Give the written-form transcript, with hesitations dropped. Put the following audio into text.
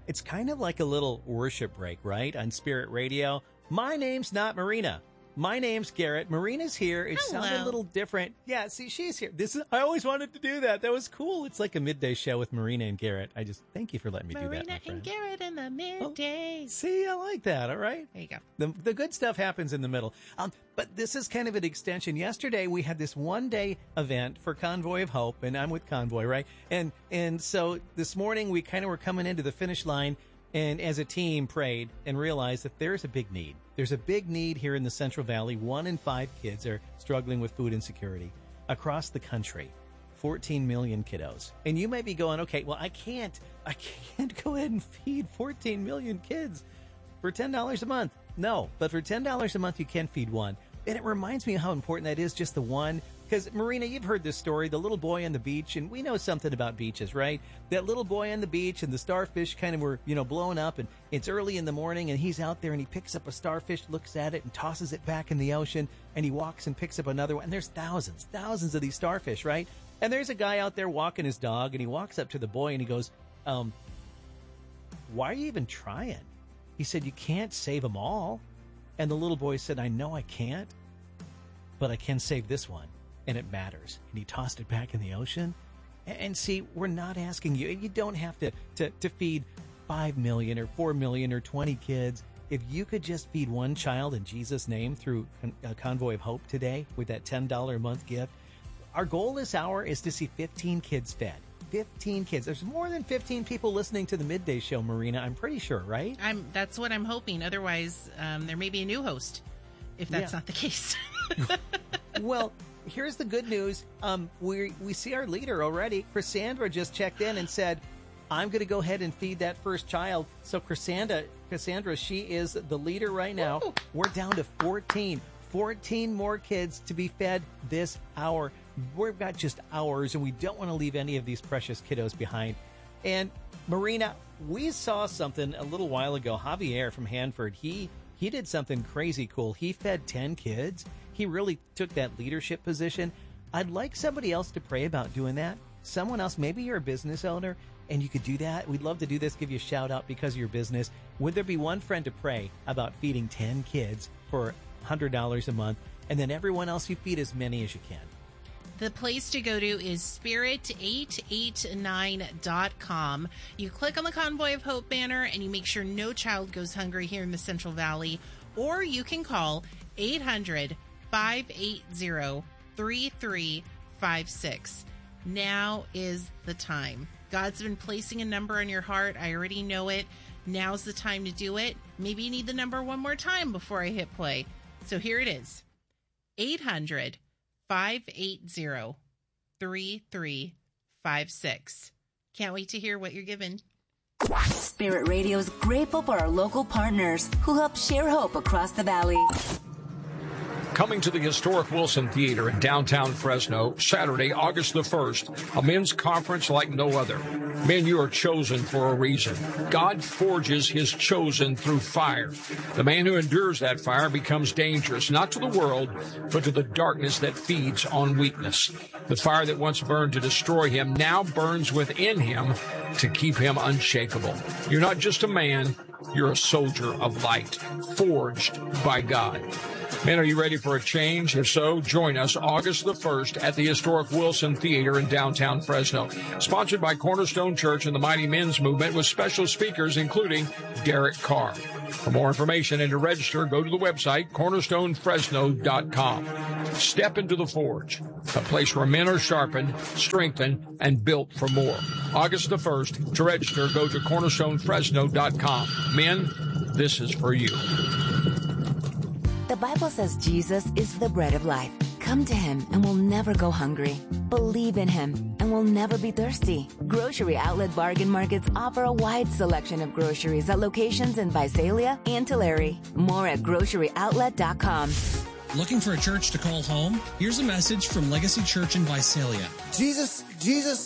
It's kind of like a little worship break, right? On Spirit Radio. My name's not Marina. My name's Garrett. Marina's here. It sounded a little different. Yeah, see, she's here. I always wanted to do that. That was cool. It's like a midday show with Marina and Garrett. Thank you for letting me do that, my Marina friend. and Garrett in the middays. See, I like that. All right. There you go. The good stuff happens in the middle. But this is kind of an extension. Yesterday, we had this one-day event for Convoy of Hope, and I'm with Convoy, right? And so this morning, we kind of were coming into the finish line, and as a team prayed and realized that there's a big need. There's a big need here in the Central Valley. 1 in 5 kids are struggling with food insecurity across the country. 14 million kiddos. And you might be going, okay, well, I can't go ahead and feed 14 million kids for $10 a month. No, but for $10 a month, you can feed one. And it reminds me how important that is, just the one. Because, Marina, you've heard this story, the little boy on the beach, and we know something about beaches, right? That little boy on the beach and the starfish kind of were, blowing up, and it's early in the morning, and he's out there, and he picks up a starfish, looks at it, and tosses it back in the ocean, and he walks and picks up another one, and there's thousands of these starfish, right? And there's a guy out there walking his dog, and he walks up to the boy, and he goes, why are you even trying? He said, you can't save them all. And the little boy said, I know I can't, but I can save this one. And it matters. And he tossed it back in the ocean. And see, we're not asking you. You don't have to feed 5 million or 4 million or 20 kids. If you could just feed one child in Jesus' name through a Convoy of Hope today with that $10 a month gift. Our goal this hour is to see 15 kids fed. 15 kids. There's more than 15 people listening to the midday show, Marina. I'm pretty sure, right? That's what I'm hoping. Otherwise, there may be a new host if that's not the case. Well, here's the good news. We see our leader already. Cassandra just checked in and said, I'm going to go ahead and feed that first child. So Cassandra, she is the leader right now. Woo! We're down to 14 more kids to be fed this hour. We've got just hours, and we don't want to leave any of these precious kiddos behind. And Marina, we saw something a little while ago. Javier from Hanford, he did something crazy cool. He fed 10 kids. He really took that leadership position. I'd like somebody else to pray about doing that. Someone else, maybe you're a business owner, and you could do that. We'd love to do this, give you a shout out because of your business. Would there be one friend to pray about feeding 10 kids for $100 a month, and then everyone else you feed as many as you can? The place to go to is spirit889.com. You click on the Convoy of Hope banner and you make sure no child goes hungry here in the Central Valley. Or you can call 800-580-3356. Now is the time. God's been placing a number on your heart. I already know it. Now's the time to do it. Maybe you need the number one more time before I hit play. So here it is. 800-580-3356. Can't wait to hear what you're given. Spirit Radio is grateful for our local partners who help share hope across the valley. Coming to the historic Wilson Theater in downtown Fresno, Saturday, August the 1st, a men's conference like no other. Men, you are chosen for a reason. God forges his chosen through fire. The man who endures that fire becomes dangerous, not to the world, but to the darkness that feeds on weakness. The fire that once burned to destroy him now burns within him to keep him unshakable. You're not just a man, you're a soldier of light, forged by God. Men, are you ready for a change? If so, join us August the 1st at the historic Wilson Theater in downtown Fresno. Sponsored by Cornerstone Church and the Mighty Men's Movement with special speakers including Derek Carr. For more information and to register, go to the website cornerstonefresno.com. Step into the forge, a place where men are sharpened, strengthened, and built for more. August the 1st. To register, go to cornerstonefresno.com. Men, this is for you. The Bible says Jesus is the bread of life. Come to him and we'll never go hungry. Believe in him and we'll never be thirsty. Grocery Outlet Bargain Markets offer a wide selection of groceries at locations in Visalia and Tulare. More at groceryoutlet.com. Looking for a church to call home? Here's a message from Legacy Church in Visalia. Jesus